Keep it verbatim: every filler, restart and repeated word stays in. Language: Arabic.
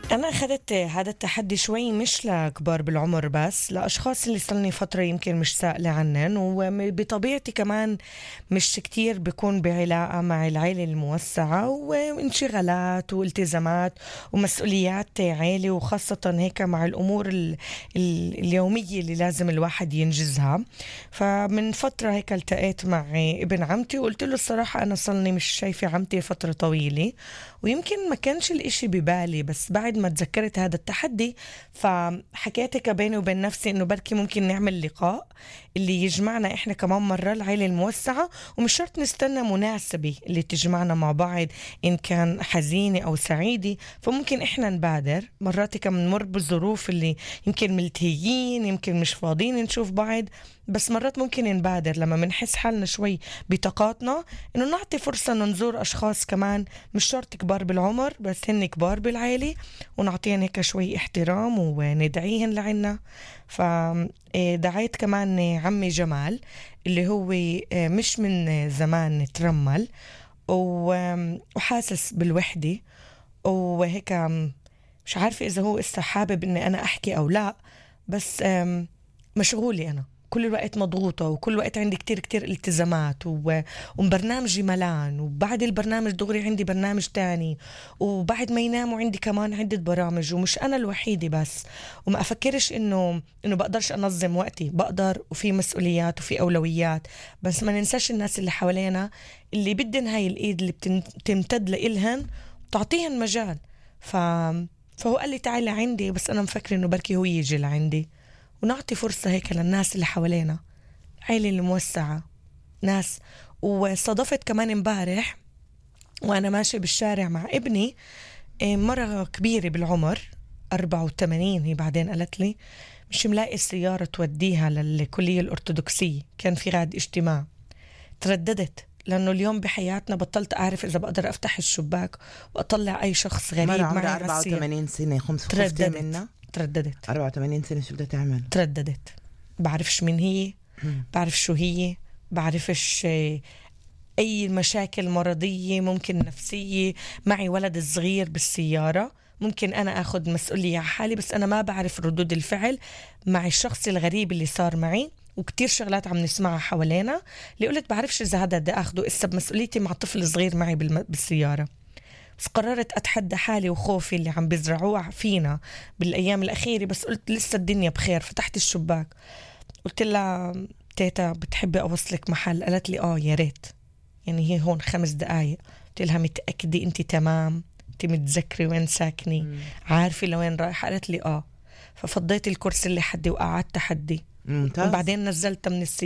أنا أخذت هذا التحدي شوي مش لكبار بالعمر، بس لأشخاص اللي صلني فترة يمكن مش سائلة عنن، وبطبيعتي كمان مش كتير بكون بعلاقة مع العائلة الموسعة وانشغالات والتزامات ومسؤوليات عائلة، وخاصة هيك مع الأمور ال ال اليومية اللي لازم الواحد ينجزها. فمن فترة هيك التقيت مع ابن عمتي وقلت له الصراحة أنا صلني مش شايفة عمتي فترة طويلة، ويمكن ما كانش الاشي ببالي، بس بعد ما تذكرت هذا التحدي فحكيت بيني وبين نفسي انه بركي ممكن نعمل لقاء اللي يجمعنا احنا كمان مرة العيلة الموسعة، ومش شرط نستنى مناسبة اللي تجمعنا مع بعض ان كان حزينة او سعيدة. فممكن احنا نبادر، مرات كم نمر بالظروف اللي يمكن ملتهيين يمكن مش فاضيين نشوف بعض، بس مرات ممكن نبادر لما منحس حالنا شوي بطاقاتنا انه نعطي فرصة نزور اشخاص كمان مش شرط كبار بالعمر بس هن كبار بالعائلة، ونعطيهن هيك شوي احترام وندعيهن لعنا. فدعيت كمان عمي جمال اللي هو مش من زمان ترمل وحاسس بالوحدة وهيك، مش عارفة إذا هو إسا حابب إني أنا أحكي أو لا، بس مشغولي أنا كل الوقت مضغوطة، وكل الوقت عندي كتير كتير التزامات و... وبرنامجي ملان، وبعد البرنامج دغري عندي برنامج تاني، وبعد ما يناموا عندي كمان عدة برامج، ومش أنا الوحيدة بس. وما أفكرش إنه إنه بقدرش أنظم وقتي، بقدر وفي مسؤوليات وفي أولويات، بس ما ننساش الناس اللي حوالينا اللي بدن هاي الإيد اللي بتمتد لإلهن وتعطيهن مجال. ف... فهو قال لي تعالي عندي، بس أنا مفكر إنه بركي هو يجي لعندي ونعطي فرصة هيك للناس اللي حوالينا، عيلة الموسعة ناس. وصادفت كمان امبارح وأنا ماشي بالشارع مع ابني مرة كبيرة بالعمر أربعة وثمانين، هي بعدين قالت لي مش ملاقي السيارة توديها للكلية الأرثوذكسية، كان في غاد اجتماع. ترددت لأنه اليوم بحياتنا بطلت أعرف إذا بقدر أفتح الشباك وأطلع أي شخص غريب مرة معي عمرها أربعة وثمانين سنة خمس خفتي منها. ترددت أربعة وثمانين سنة شو بدها تعمل؟ ترددت، بعرفش مين هي، بعرف شو هي، بعرفش أي مشاكل مرضية ممكن نفسية، معي ولد صغير بالسيارة ممكن أنا أخذ مسؤولية على حالي، بس أنا ما بعرف ردود الفعل مع الشخص الغريب اللي صار معي. وكتير شغلات عم نسمعها حوالينا اللي قلت بعرفش إذا هذا بدي أخده إسا بمسؤوليتي مع طفل صغير معي بالسيارة. بس قررت أتحدى حالي وخوفي اللي عم بيزرعوه فينا بالأيام الأخيرة، بس قلت لسه الدنيا بخير. فتحت الشباك قلت لها تيتا بتحبي أوصلك محل؟ قالت لي آه يا ريت، يعني هي هون خمس دقايق. قلت لها متأكدة أنت تمام؟ أنت متذكري وين ساكني؟ مم. عارفة لوين رايحة؟ قالت لي آه. ففضيت الكرسي اللي حدي وقعدت حدي، ممتاز. وبعدين نزلت من السيارة